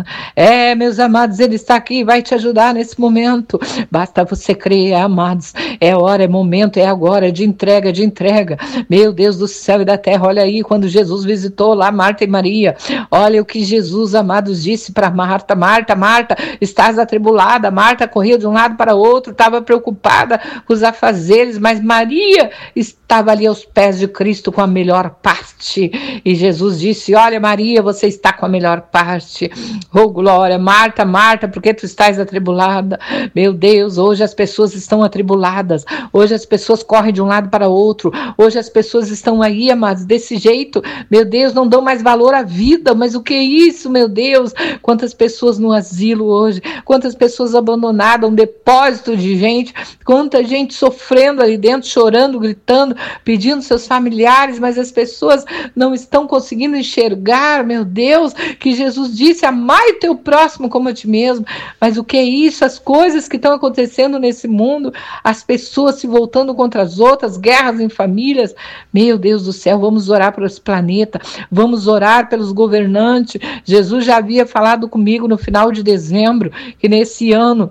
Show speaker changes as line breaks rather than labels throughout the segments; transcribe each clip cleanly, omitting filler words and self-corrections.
Meus amados, Ele está aqui, vai te ajudar nesse momento. Basta você crer, amados. É hora, é momento, é agora, de entrega, de entrega. Meu Deus do céu e da terra, olha aí, quando Jesus visitou lá Marta e Maria, olha o que Jesus, amados, disse para Marta: Marta, Marta, estás atribulada. Marta corria de um lado para o outro, estava preocupada com os afazeres, mas Maria estava ali aos pés de Cristo com a melhor parte. E Jesus disse: olha, Maria, você está com a melhor parte. Oh, glória. Marta, Marta, por que tu estás atribulada? Meu Deus, hoje as pessoas estão atribuladas. Hoje as pessoas correm de um lado para o outro. Hoje as pessoas estão aí, amados, desse jeito. Meu Deus, não dão mais valor à vida. Mas o que é isso, meu Deus? Quantas pessoas no asilo hoje. Quantas pessoas abandonadas, um depósito de gente. Quanta gente sofrendo ali dentro, chorando, gritando, pedindo seus familiares, mas as pessoas não estão conseguindo enxergar, meu Deus, que Jesus disse: amai o teu próximo como a ti mesmo. Mas o que é isso? As coisas que estão acontecendo nesse mundo, as pessoas se voltando contra as outras, guerras em famílias. Meu Deus do céu, vamos orar por esse planeta, vamos orar pelos governantes. Jesus já havia falado comigo no final de dezembro, que nesse ano,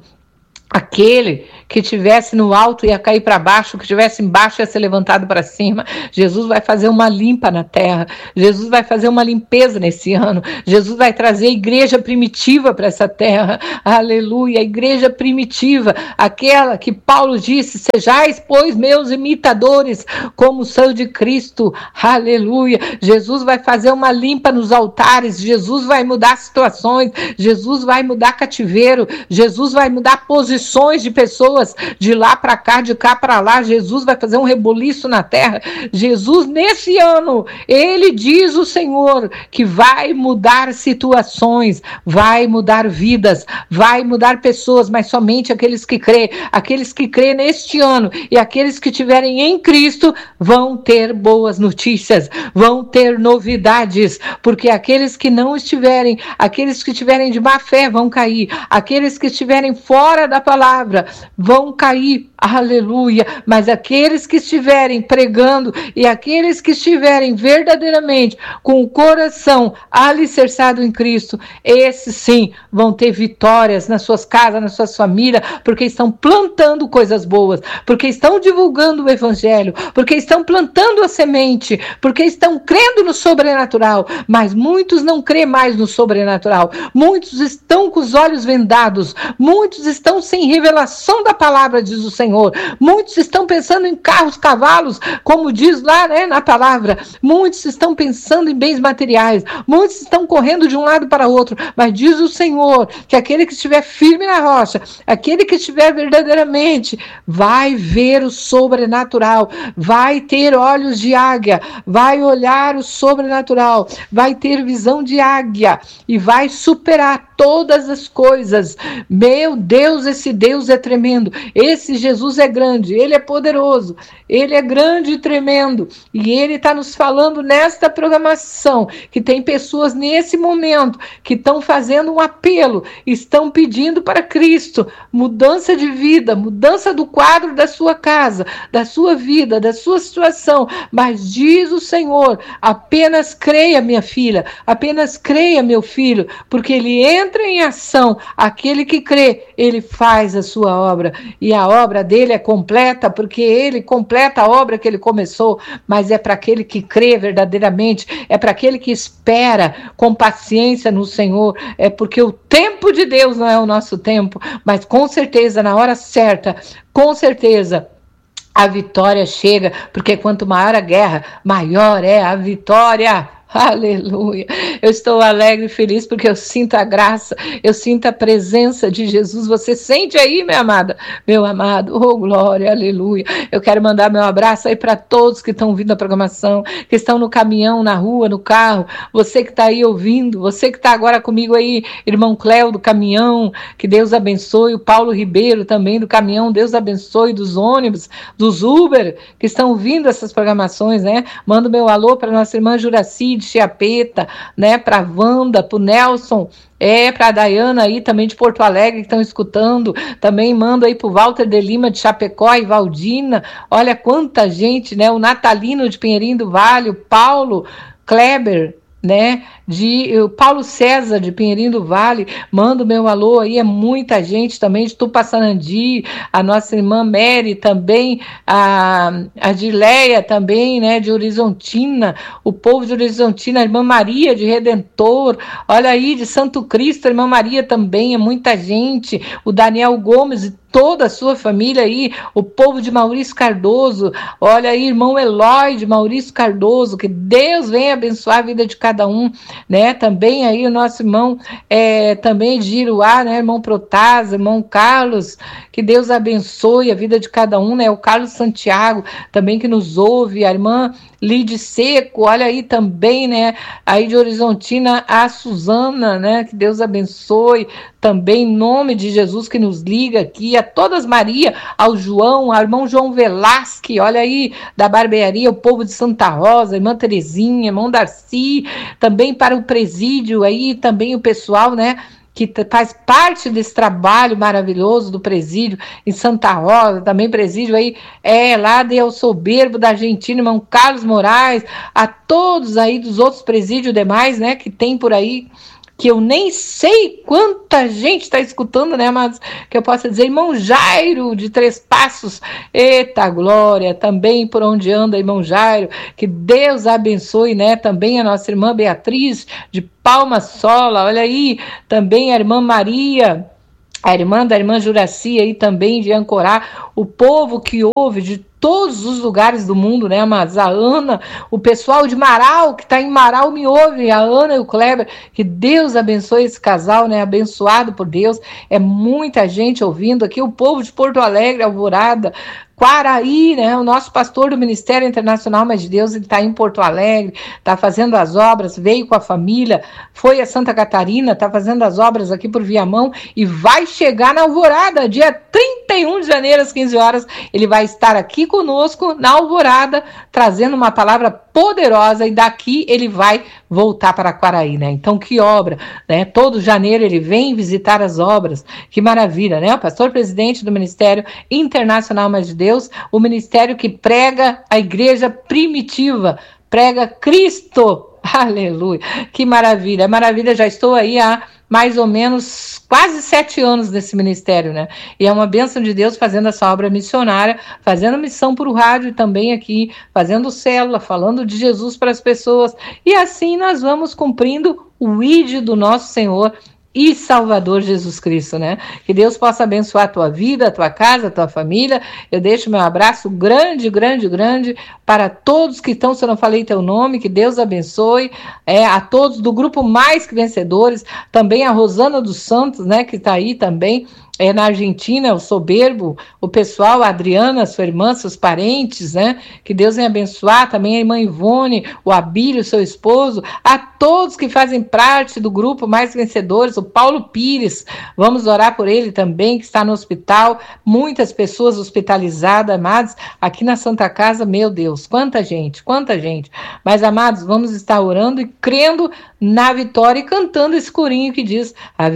aquele que estivesse no alto ia cair para baixo, que estivesse embaixo ia ser levantado para cima. Jesus vai fazer uma limpa na terra. Jesus vai fazer uma limpeza nesse ano. Jesus vai trazer a igreja primitiva para essa terra. Aleluia, a igreja primitiva, aquela que Paulo disse: sejais, pois, meus imitadores, como sou de Cristo. Aleluia. Jesus vai fazer uma limpa nos altares. Jesus vai mudar situações. Jesus vai mudar cativeiro. Jesus vai mudar posições de pessoas de lá para cá, de cá para lá. Jesus vai fazer um reboliço na terra. Jesus, nesse ano, ele diz, o Senhor, que vai mudar situações, vai mudar vidas, vai mudar pessoas, mas somente aqueles que crê neste ano, e aqueles que estiverem em Cristo vão ter boas notícias, vão ter novidades, porque aqueles que não estiverem, aqueles que estiverem de má fé vão cair, aqueles que estiverem fora da palavra vão cair, aleluia, mas aqueles que estiverem pregando e aqueles que estiverem verdadeiramente com o coração alicerçado em Cristo, esses sim vão ter vitórias nas suas casas, nas suas famílias, porque estão plantando coisas boas, porque estão divulgando o evangelho, porque estão plantando a semente, porque estão crendo no sobrenatural. Mas muitos não crêem mais no sobrenatural, muitos estão com os olhos vendados, muitos estão sem revelação da palavra, diz o Senhor. Muitos estão pensando em carros, cavalos, como diz lá, né, na palavra. Muitos estão pensando em bens materiais. Muitos estão correndo de um lado para o outro. Mas diz o Senhor que aquele que estiver firme na rocha, aquele que estiver verdadeiramente, vai ver o sobrenatural, vai ter olhos de águia, vai olhar o sobrenatural, vai ter visão de águia e vai superar todas as coisas. Meu Deus, esse Deus é tremendo, esse Jesus é grande, ele é poderoso, ele é grande e tremendo, e ele está nos falando nesta programação, que tem pessoas nesse momento, que estão fazendo um apelo, estão pedindo para Cristo, mudança de vida, mudança do quadro da sua casa, da sua vida, da sua situação, mas diz o Senhor, apenas creia, minha filha, apenas creia, meu filho, porque ele entra em ação, aquele que crê, ele faz a sua obra, e a obra dele é completa, porque ele completa a obra que ele começou, mas é para aquele que crê verdadeiramente, é para aquele que espera com paciência no Senhor, é porque o tempo de Deus não é o nosso tempo, mas com certeza, na hora certa, com certeza, a vitória chega, porque quanto maior a guerra, maior é a vitória. Aleluia, eu estou alegre e feliz porque eu sinto a graça, eu sinto a presença de Jesus. Você sente aí, minha amada, meu amado? Oh, glória, aleluia. Eu quero mandar meu abraço aí para todos que estão ouvindo a programação, que estão no caminhão, na rua, no carro, você que está aí ouvindo, você que está agora comigo aí, irmão Cléo do caminhão, que Deus abençoe, o Paulo Ribeiro também do caminhão, Deus abençoe, dos ônibus, dos Uber, que estão ouvindo essas programações, né? Mando meu alô para nossa irmã Juraci de Chiapeta, né, para a Wanda, para o Nelson, para a Dayana aí também de Porto Alegre que estão escutando, também mando aí para o Walter de Lima de Chapecó e Valdina, olha quanta gente, né, o Natalino de Pinheirinho do Vale, o Paulo Kleber, né, o Paulo César, de Pinheirinho do Vale, manda o meu alô aí, é muita gente também, de Tupassanandi, a nossa irmã Mary também, a Gileia também, né, de Horizontina, o povo de Horizontina, a irmã Maria de Redentor, olha aí, de Santo Cristo, a irmã Maria também, é muita gente, o Daniel Gomes e toda a sua família aí, o povo de Maurício Cardoso, olha aí, irmão Eloy de Maurício Cardoso, que Deus venha abençoar a vida de cada um, né, também aí o nosso irmão também de Iruá, né, irmão Protásio, irmão Carlos, que Deus abençoe a vida de cada um, né, o Carlos Santiago também que nos ouve, a irmã Lide Seco, olha aí também, né, aí de Horizontina, a Suzana, né, que Deus abençoe, também em nome de Jesus que nos liga aqui, a todas Maria, ao João, ao irmão João Velasque, olha aí, da barbearia, o povo de Santa Rosa, irmã Terezinha, irmão Darcy, também para o presídio aí, também o pessoal, né, que faz parte desse trabalho maravilhoso do presídio em Santa Rosa, também presídio aí, lá de El Soberbo da Argentina, irmão Carlos Moraes, a todos aí dos outros presídios demais, né, que tem por aí, que eu nem sei quanta gente está escutando, né, mas que eu possa dizer, irmão Jairo, de Três Passos, eita glória, também por onde anda, irmão Jairo, que Deus abençoe, né, também a nossa irmã Beatriz, de Palma Sola, olha aí, também a irmã Maria, a irmã da irmã Juraci aí também de Ancorá, o povo que ouve de todos os lugares do mundo, né, mas a Ana, o pessoal de Marau, que está em Marau me ouve, a Ana e o Kleber, que Deus abençoe esse casal, né, abençoado por Deus, é muita gente ouvindo aqui, o povo de Porto Alegre, Alvorada, Quaraí, né, o nosso pastor do Ministério Internacional Mas de Deus, ele está em Porto Alegre, está fazendo as obras, veio com a família, foi a Santa Catarina, está fazendo as obras aqui por Viamão e vai chegar na Alvorada, dia 31 de janeiro, às 15 horas, ele vai estar aqui conosco na Alvorada, trazendo uma palavra poderosa e daqui ele vai voltar para Quaraí, né? Então, que obra, né? Todo janeiro ele vem visitar as obras, que maravilha, né? O pastor presidente do Ministério Internacional Mais de Deus, o ministério que prega a igreja primitiva, prega Cristo, aleluia, que maravilha, maravilha, já estou aí há mais ou menos quase 7 anos nesse ministério, né? E é uma bênção de Deus fazendo essa obra missionária, fazendo missão por rádio e também aqui, fazendo célula, falando de Jesus para as pessoas. E assim nós vamos cumprindo o ID do nosso Senhor e Salvador Jesus Cristo, né? Que Deus possa abençoar a tua vida, a tua casa, a tua família. Eu deixo meu abraço grande, grande, grande para todos que estão, se eu não falei teu nome, que Deus abençoe, a todos do grupo Mais Que Vencedores, também a Rosana dos Santos, né, que está aí também, na Argentina, o Soberbo, o pessoal, a Adriana, sua irmã, seus parentes, né? Que Deus venha abençoar, também a irmã Ivone, o Abílio, seu esposo, a todos que fazem parte do grupo Mais Vencedores, o Paulo Pires, vamos orar por ele também, que está no hospital, muitas pessoas hospitalizadas, amados, aqui na Santa Casa, meu Deus, quanta gente, mas amados, vamos estar orando e crendo na vitória e cantando esse corinho que diz, a